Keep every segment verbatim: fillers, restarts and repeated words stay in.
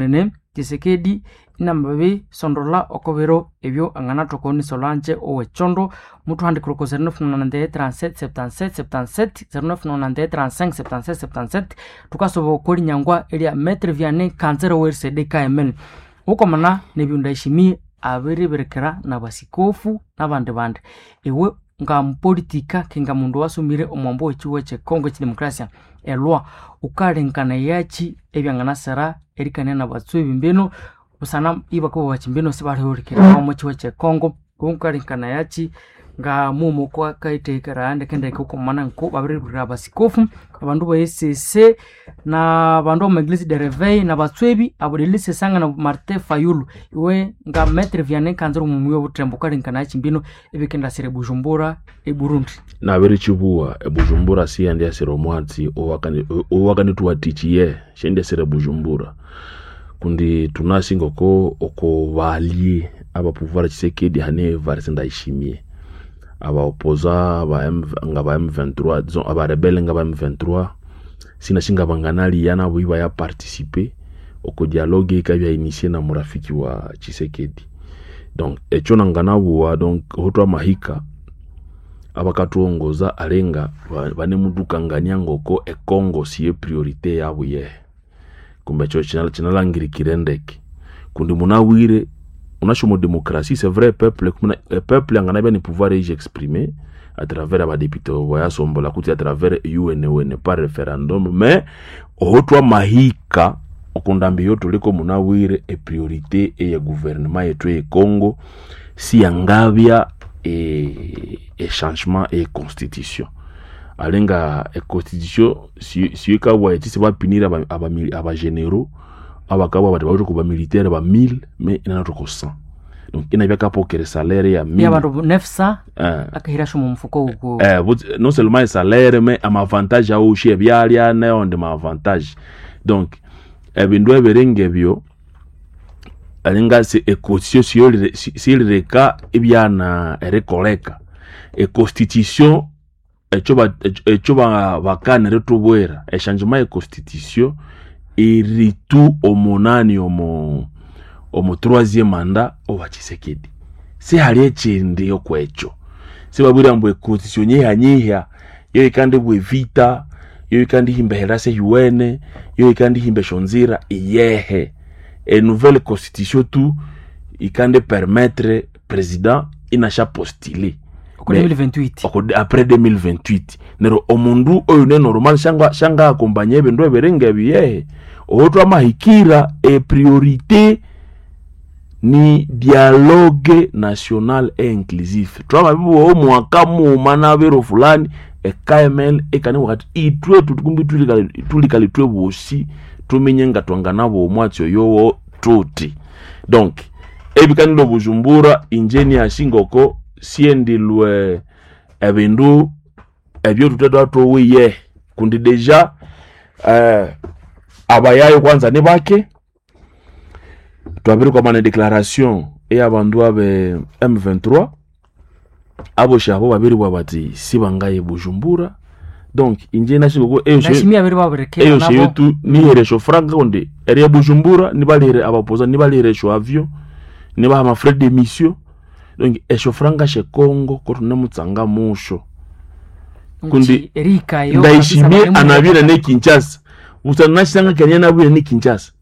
ne Tshisekedi inambabi sondrola okobero ebyo angana tokoni Solange Owechondo mutu handi kroko zero neuf nonante trente-sept soixante-dix-sept soixante-dix-sept zero neuf nonante trente-cinq soixante-dix-sept soixante-dix-sept tukasobo koli nyangwa elia Maître Vianney Kanzera W C D K M L ukomana nebyundashimi abiri berekera nabasikofu nabandi bandi ewe nga mpolitika kinga mundu wasumire omwambo wechiwe che Congo cha Demokrasia elwa ukarenkana yachi ebyangana sara erikane na batsubi mbino usana ibako bachimbino sibali urikira mu chiwe che Congo ukarenkana yachi nga mumo kwa kaitekera ande kende ko komana nko babiri basikofu abandu ba S C na abandu ba Église de Réveil na batsubi abudilise sanga na Martin Fayulu iwe nga Maître Vianney Kanzera mumuyo butrembo karenkana yachi mbino ebikenda sire Bujumbura e Burundi na beri chibua e Bujumbura si andi asiro mwati owakani owakani tuwatichie shende sire Bujumbura kundi tunasingo ko oko valie aba pouvoir Tshisekedi hane varisenda ishimie aba opposa aba M ngaba M vingt-trois disons aba rebelle ngaba M vingt-trois sina singa banganali yana buiba ya participer oko dialogue kabya initier na murafiki wa Tshisekedi donc echo nangana buwa donc hotwa mahika abakatuongoza alenga bane mudukanganya ngoko e Congo siye priorité yabo ye kumbe cho channel channel kirendeki kundi munawire unashomo démocratie c'est vrai peuple comme peuple ngana bien pouvoir y exprimer à travers ba député voya sombola kuti à travers U N O N pas référendum mais hotwa mahika okondambi yoto liko munawire e priorité e ya gouvernement yetu e Congo si angabia et et changement et constitution alenga e constitution si si ka wa eti se va punir aba aba, aba généraux aba ka ba ba ko ba militaire ba mille mais ina to ko cent donc ina bia ka pokere salaire ya mille ya ba neuf cents euh, akahira shomo mfuko uko eh non seulement salaire mais am avantage a o chie bia ya na on de ma avantage donc e bindo berenge bio alinga se e constitution si le reka ebiana erekoleka e constitution echoba echoba bakane retobwera e changement e constitution e ritu omonani omo omo troisième mandat o Tshisekedi se hali echindi yokwecho se baburi ambo e constitution ye hanyihya yo ikande bwe vita yo ikande himbe herase yuene yo ikande himbe shonzira iyehe et nouvelle constitution tout ikande permettre président inacha postuler en deux mille vingt-huit après deux mille vingt-huit nero omundu oyo ne normal shanga shanga accompagner bendo berenge biye otwa mahikira et priorité ni dialogue national et inclusif twaba bibo mwaka mu manabero fulani e K M L e kane wakati itwe tutukumbi tulikali tulikali twe bosi tumenyenga twangana bo mwatyo yo tuti donc ebikani lo Bujumbura injeni ya shingoko siendi lwe ebindu ebyo tutado atowe ye kundi deja eh abayayo kwanza ne bake twabiri kwa mane déclaration e abandu abe M vingt-trois abo shabo babiri bwabati sibangaye Bujumbura donc injena shingoko eyo nashimi abiri babereke eyo shetu ni heresho franga onde eri Bujumbura ni balire abapoza ni balire sho avion ni ba ma frais de mission donc esho franga she Congo ko tunamutsanga musho kundi erika yo ndaishimie anabira ne Kinshasa usana shanga Kenya na bure ne Kinshasa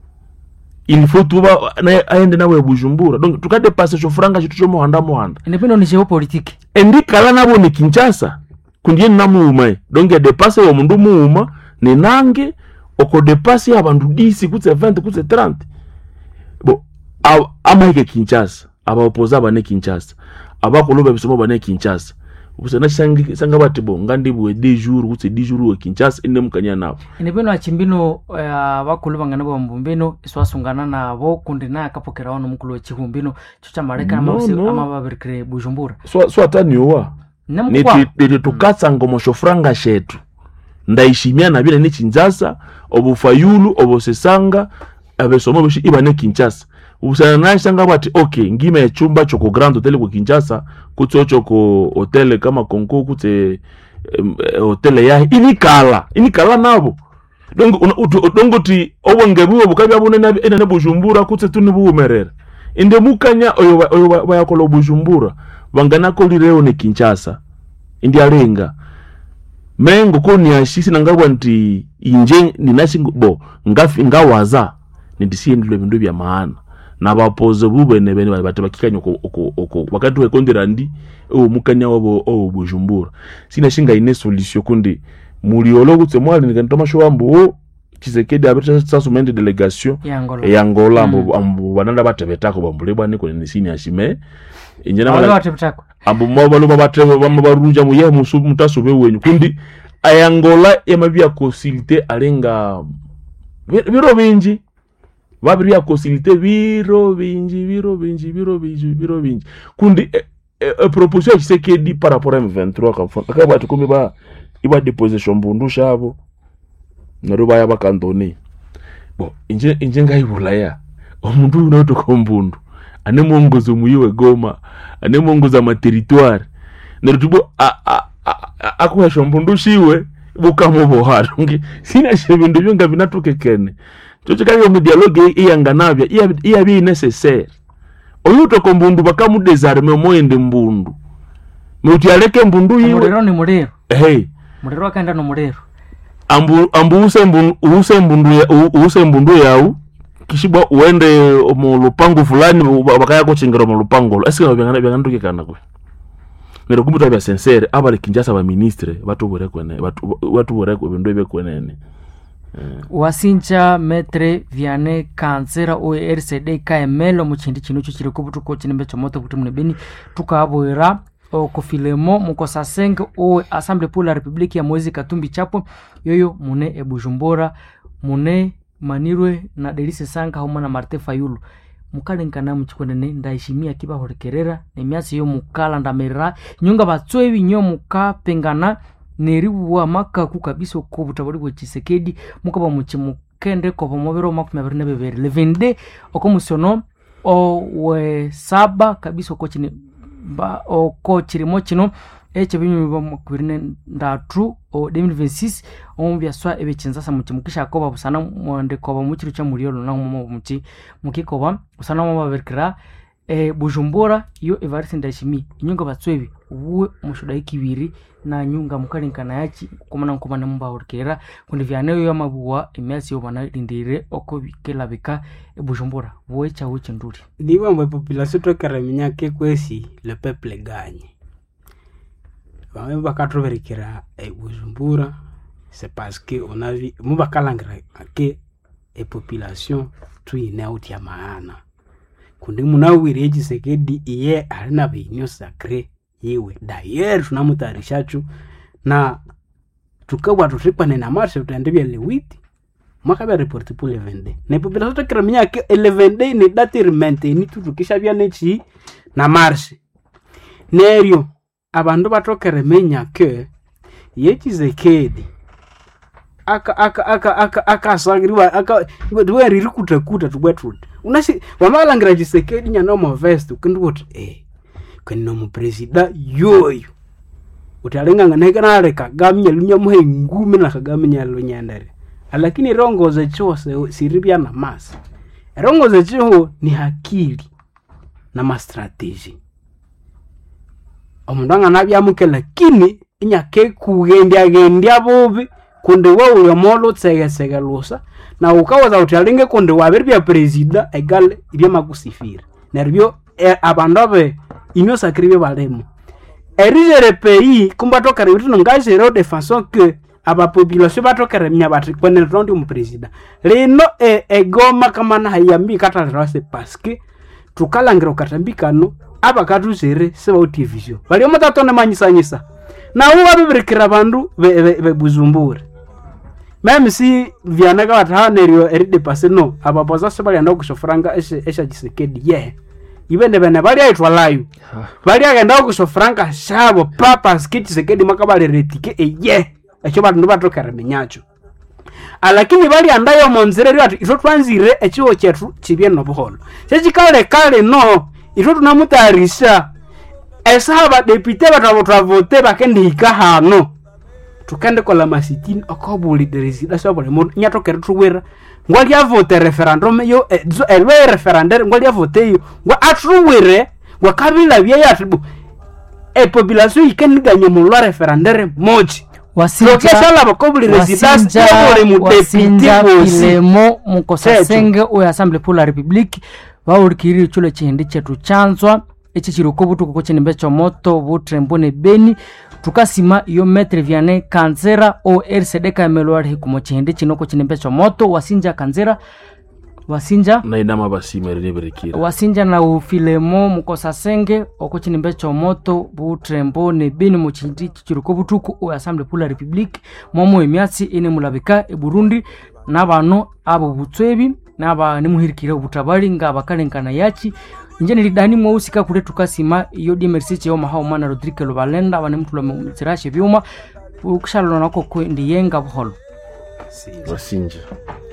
il faut tuba aende nawe Bujumbura donc tukade passer sho franga chitu chomo handa mohanda independent ni géopolitique endikala nabo ne Kinshasa kundi na muuma donc ya dépasser wo mundu muuma ni nange oko dépasser abantu dix kutse vingt kutse trente bon amaike Kinshasa aba opposa bane Kinshasa aba koloba bisomo bane Kinshasa usana sangi sanga batibo ngandi bwe deux jours kutse dix jours wa Kinshasa inde mukanya nabo independent achimbino abakoloba ngana bo mbumbino iswasungana nabo kundi na akapokera wano mukulu chihumbino chucha mareka no, amabose no. Amababerkre Bujumbura so so ataniwa ni ti tukatsa ngomo shofranga shetu ndaishimia na bile ni Kinshasa obufayulu obosesanga abesomo bishi ibane Kinshasa usana nashanga bati okay ngime chumba choko Grand Hotel ku Kinshasa kutsocho ko hotel kama Konko kute um, hotel ya inikala inikala nabo donc donc ti obongebuwe bukabya bunene ene ne Bujumbura kutse tuni buumerera inde mukanya oyo oyo bayakola Bujumbura bangana ko lireo ne Kinshasa indi alenga mengo ko ni ashisi nangabwa nti inje ninashi bo ngafi ngawaza ndisiye ndilo bindu bya maana na bapoze bubene bene batabakikanya ko ko wakati we kondera ndi o mukanya wabo o Bujumbura sinashinga ine solution kundi muliolo kutse mwali nikantoma shwambo Tshisekedi abeta sasumende delegation ya Angola ambo ambo bananda batebetako bambulebwa niko nisini ashime injena bala batebetako ambo mobalo babatebe bamubaruja mu ye musu mutasube wenyu kundi ayangola yamabya kosilite alenga biro binji babiri ya kosilite biro binji biro binji biro binji biro binji kundi e, e, e proposition Tshisekedi par rapport à M vingt-trois kafa akaba tukumi ba iba deposition mbundu shabo naruba ya bakandoni bo inje inje ngayibulaya omuntu unoto kombundu ane mongozo muyiwe Goma ane mongoza ma territoire narutubo akwesho mbundu shiwe bukamo bohara ngi sina shebindu byonga binatukekene chocho kali mu dialogue iyanganabya iya bi necessaire oyuto kombundu bakamu desarme moyende mbundu muti aleke mbundu yiwe murero ni murero hey murero akanda no murero ambu ambu usembundu usembundu usembundu yau kishibwa uende mu lupango fulani bakaya ko chingero mu lupango asika byangana byanganduke kana ko nero kumbuta bya sincere abali Kinshasa ba ministre batu bore kwene batu batu bore ko bindu be kwenene wasincha metre Vianney Kanzera o R C D K M L mu chindi kino cyo kiri kubutuko kinembe cyo moto kuti mune beni tukaboera o kofilemo mukosa cinq o Assemblée pour la République ya Moise Katumbi Chapo yoyo mune e Bujumbura mune Manirwe na Delice Sanka homa na Martin Fayulu mukalenkana muchikonene ndaishimia kiba horekerera emyasi yo mukala ndamera nyunga batswebi nyo mukapengana neribu wa maka ku kabisa ko butabari bwe Tshisekedi mukaba muchimukende ko bomobero makumi abiri na bibiri levende okomusono o we saba kabisa ko chini ba o ko chirimo kino eche binyu bamukwirine ndatu o deux mille vingt-six on bya swa ebechenza sa muchimukisha ko babusana mwande ko bamuchiru cha muriolo na mu muchi mukikoba usana mu baberkira e Bujumbura yo Evariste Ndayishimiye inyunga batswebi uwe mushudayi kibiri na nyunga mukalinkana yachi komana nkomana mbaurikera kundi Vianney yo mabuwa emyasi yo bana lindire oko bikela bika e Bujumbura wowe cha wuche nduri diwa mwe population to karaminya ke kwesi le peuple gagne bamwe bakatroberikira e Bujumbura c'est parce que on a vu mu bakalangira ke e population tu ine out ya maana kundi munawiri Tshisekedi iye alina binyo sacré yewe d'ailleurs tunamutarishachu na tukabwa tutripane na marche tutendebya le huit mwaka bya report pour le vingt-deux na population to kraminya ke le vingt-deux ni date maintenir tutukisha bya nechi na marche nerio abandu batokere menya ke ye Tshisekedi aka aka aka aka aka sangriwa aka duwe ririkuta kuta tubwetude unasi wamalangira Tshisekedi nyano mo vest ukindwot eh kwenno mu president yoyo utalenga nganeka reka gamye lunya muhe ngumi na kagamnya lunyandare lakini rongoze chose siribya na masa rongoze chiho ni hakili na ma strategy omundanga nabya muke lakini inyake kugendia gendia bobi kundi wa uyo molo tsege tsege lusa na ukawaza utalinge kundi wabirbya president egal ibya makusifira neribyo e, abandobe inyo sacribe balemo erigere pays kumba toka rebitu ngajero de façon que aba population batokere mnya batri kwene rondi mu president lino e, e Goma kama na hayambi kata rase parce que tukalangiro katambikano aba kaduzere seba television bali omutatone manyisanyisa na uwa bibirikira bandu be, be, be Bujumbura même si Vianney ka batanerio eride passe no aba poza sebali anda kushofranga esha esha Tshisekedi ye yeah. Ibende bene bali aitwa layu bali agenda kushofranga shabo papa skiti Tshisekedi makabale retike eye yeah. Echo bandu batokera menyacho alakini bali andayo monzere ati ito twanzire echiwo chetu chibye no buholo chikale kale no ito tunamutarisha esaba depute batabo vote bakendi hika hano tukende kola masitini okobuli deresida sobole mo nyato kertuwera ngwali avote referendum yo edzo elwe referendum ngwali avote yo ngwa atruwere ngwa kabila bya yatbu e population ikeniganye mu la referendum moji wasinja lokesala bakobuli residence wasinja mu wasinja deputy ilemo mukosasenge o assemblée pour la république baurikiri chule chindi chetu chanzwa echi chirukobu tuko chenimbe chomoto butrembone beni tukasima iyo metre viane kanzera o R C D kamelwari hikumo chindi chinoko chenimbe chomoto wasinja kanzera wasinja na inama basimere berikira wasinja na ufilemo mukosasenge oko chinimbe chomoto butrembone beni mu chindi chirukobu tuko o assemblée pour la république momo emyatsi ine mulabika e Burundi nabano abo butswebi naba nimuhirikira ubutabari ngabakalenkana yachi injeni lidani mwusika kule tukasima iyo D M R C yo mahao mana Rodrigue Lubalenda bane mutula mtsirashe byuma ukshalo nako ko ndiyenga buholo wasinja